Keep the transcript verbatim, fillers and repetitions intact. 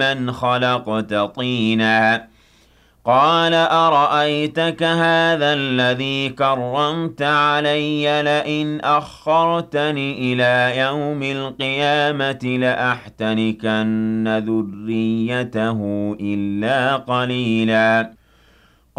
مَّنْ خَلَقْتَ طِينًا قَالَ أَرَأَيْتَكَ هَٰذَا الَّذِي كَرَّمْتَ عَلَيَّ لَئِنْ أَخَّرْتَنِ إِلَىٰ يَوْمِ الْقِيَامَةِ لَأَحْتَنِكَنَّ ذُرِّيَّتَهُ إِلَّا قَلِيلًا